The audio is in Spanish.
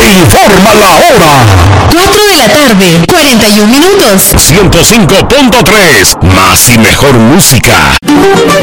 informa la hora. 4 de la tarde, 41 minutos. 105.3, más y mejor música.